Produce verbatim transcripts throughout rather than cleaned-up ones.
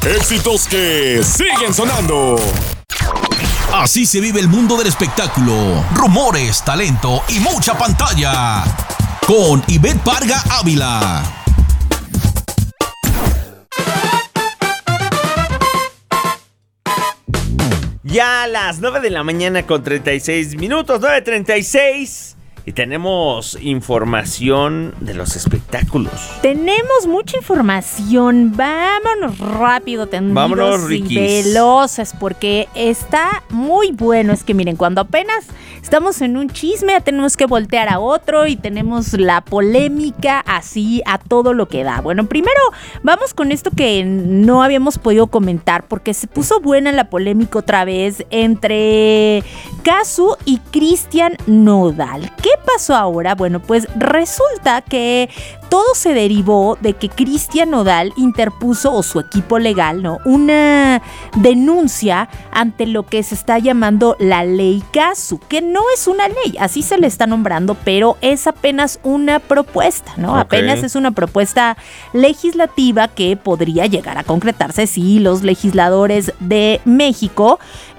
Éxitos que siguen sonando. Así se vive el mundo del espectáculo. Rumores, talento y mucha pantalla. Con Ivette Parga Ávila. Ya a las nueve de la mañana con treinta y seis minutos, nueve treinta y seis. Y tenemos información de los espectáculos. Tenemos mucha información. Vámonos rápido, tendidos Vámonos, y veloces, porque está muy bueno. Es que miren, cuando apenas estamos en un chisme, ya tenemos que voltear a otro y tenemos la polémica así a todo lo que da. Bueno, primero vamos con esto que no habíamos podido comentar, porque se puso buena la polémica otra vez entre Casu y Cristian Nodal. ¿Qué pasó ahora? Bueno, pues resulta que todo se derivó de que Cristian Nodal interpuso, o su equipo legal, ¿no?, una denuncia ante lo que se está llamando la ley Casu, que no es una ley, así se le está nombrando, pero es apenas una propuesta, ¿no? Okay. Apenas es una propuesta legislativa que podría llegar a concretarse si los legisladores de México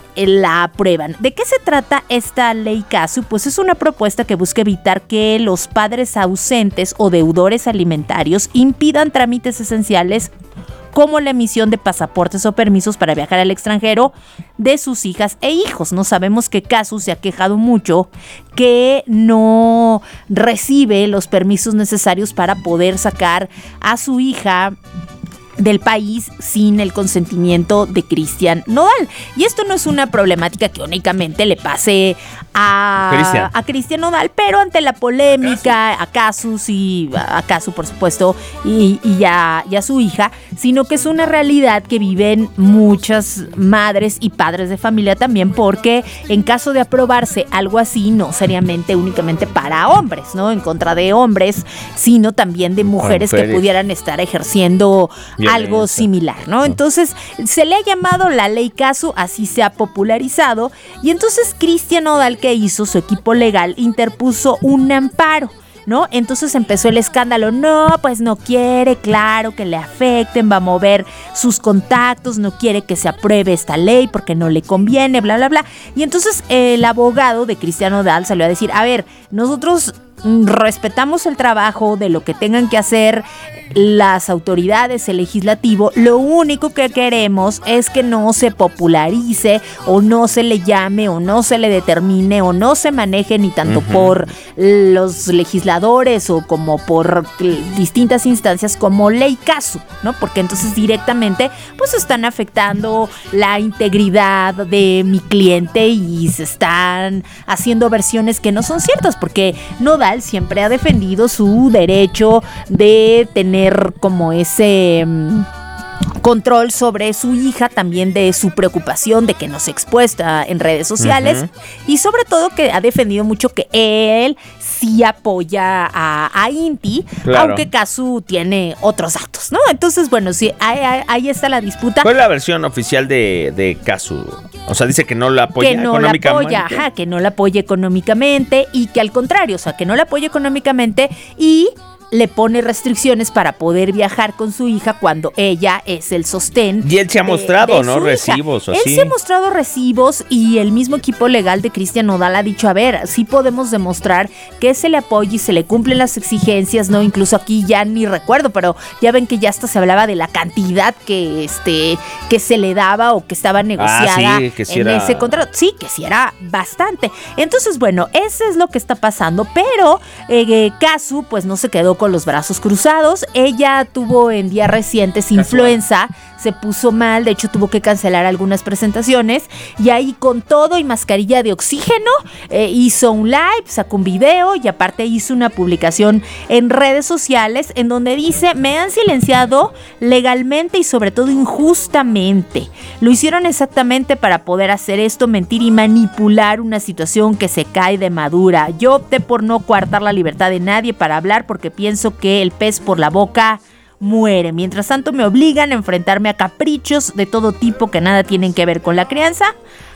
la aprueban. ¿De qué se trata esta ley Casu? Pues es una propuesta que busca evitar que los padres ausentes o deudores alimentarios impidan trámites esenciales como la emisión de pasaportes o permisos para viajar al extranjero de sus hijas e hijos. No sabemos que Casu se ha quejado mucho que no recibe los permisos necesarios para poder sacar a su hija del país sin el consentimiento de Cristian Nodal. Y esto no es una problemática que únicamente le pase a Cristian a Cristian Nodal, pero ante la polémica, a Casu, sí, a Casu por supuesto, y, y, a, y a su hija, sino que es una realidad que viven muchas madres y padres de familia también, porque en caso de aprobarse algo así, no seriamente únicamente para hombres, ¿no?, en contra de hombres, sino también de mujeres, mujeres. que pudieran estar ejerciendo algo similar, ¿no? Entonces, se le ha llamado la ley Casu, así se ha popularizado, y entonces Cristian Nodal, ¿qué hizo? Su equipo legal interpuso un amparo, ¿no? Entonces empezó el escándalo. No, pues no quiere, claro, que le afecten, va a mover sus contactos, no quiere que se apruebe esta ley porque no le conviene, bla, bla, bla. Y entonces el abogado de Cristian Nodal salió a decir, a ver, nosotros respetamos el trabajo de lo que tengan que hacer las autoridades, el legislativo. Lo único que queremos es que no se popularice o no se le llame o no se le determine o no se maneje ni tanto uh-huh. por los legisladores o como por distintas instancias como ley Casu, ¿no? Porque entonces directamente pues están afectando la integridad de mi cliente y se están haciendo versiones que no son ciertas, porque Nodal siempre ha defendido su derecho de tener como ese um, control sobre su hija, también de su preocupación de que no se expuesta en redes sociales uh-huh. y sobre todo que ha defendido mucho que él sí apoya a, a Inti, claro. aunque Casu tiene otros datos, ¿no? Entonces, bueno, sí, ahí, ahí está la disputa. ¿Cuál es la versión oficial de, de Casu? O sea, dice que no la apoya que no económicamente. La apoya, ajá, que no la apoya económicamente y que al contrario, o sea, que no la apoya económicamente y le pone restricciones para poder viajar con su hija cuando ella es el sostén. Y él se ha de, mostrado, de ¿no? Recibos o así. Él se ha mostrado recibos y el mismo equipo legal de Cristian Nodal ha dicho, a ver, sí podemos demostrar que se le apoya y se le cumplen las exigencias, ¿no? Incluso aquí ya ni recuerdo, pero ya ven que ya hasta se hablaba de la cantidad que este que se le daba o que estaba negociada ah, sí, que sí en era... ese contrato. Sí, que sí era bastante. Entonces, bueno, eso es lo que está pasando, pero eh, Casu pues no se quedó con los brazos cruzados. Ella tuvo en días recientes influenza, se puso mal, de hecho tuvo que cancelar algunas presentaciones y ahí con todo y mascarilla de oxígeno eh, hizo un live, sacó un video y aparte hizo una publicación en redes sociales en donde dice, me han silenciado legalmente y sobre todo injustamente. Lo hicieron exactamente para poder hacer esto, mentir y manipular una situación que se cae de madura. Yo opté por no coartar la libertad de nadie para hablar porque pienso que el pez por la boca muere. Mientras tanto me obligan a enfrentarme a caprichos de todo tipo que nada tienen que ver con la crianza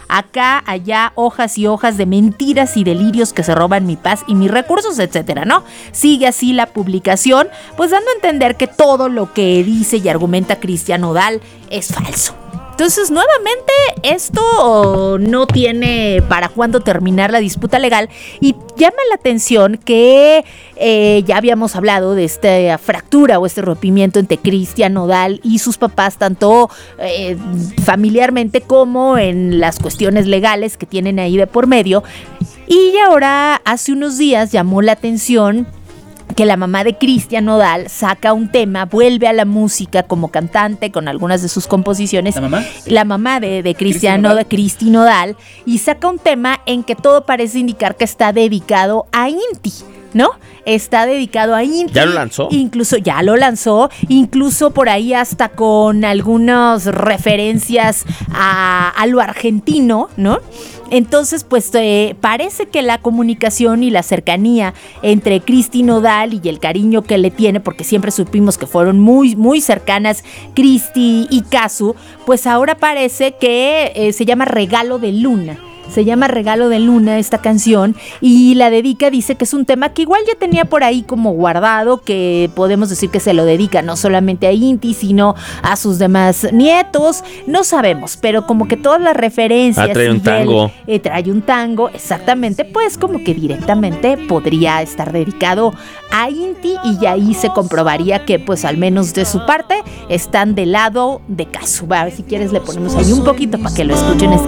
acá, allá, hojas y hojas de mentiras y delirios que se roban mi paz y mis recursos, etcétera, ¿no? Sigue así la publicación, pues dando a entender que todo lo que dice y argumenta Cristian Nodal es falso. Entonces, nuevamente, esto no tiene para cuándo terminar la disputa legal y llama la atención que eh, ya habíamos hablado de esta fractura o este rompimiento entre Cristian Nodal y sus papás, tanto eh, familiarmente como en las cuestiones legales que tienen ahí de por medio. Y ahora, hace unos días, llamó la atención que la mamá de Cristian Nodal saca un tema, vuelve a la música como cantante con algunas de sus composiciones. ¿La mamá? La mamá de, de Cristian Nodal, Cristi Nodal, y saca un tema en que todo parece indicar que está dedicado a Inti, ¿no? Está dedicado a Inti. ¿Ya lo lanzó? Incluso ya lo lanzó, incluso por ahí hasta con algunas referencias a, a lo argentino, ¿no? Entonces, pues eh, parece que la comunicación y la cercanía entre Cristi Nodal y el cariño que le tiene, porque siempre supimos que fueron muy, muy cercanas Cristi y Casu, pues ahora parece que eh, se llama Regalo de Luna. Se llama Regalo de Luna esta canción y la dedica, dice que es un tema que igual ya tenía por ahí como guardado, que podemos decir que se lo dedica no solamente a Inti, sino a sus demás nietos, no sabemos, pero como que todas las referencias... Ah, trae un tango. Él, eh, trae un tango, exactamente, pues como que directamente podría estar dedicado a Inti y ahí se comprobaría que pues al menos de su parte están del lado de Casu. A ver si quieres le ponemos ahí un poquito para que lo escuchen, es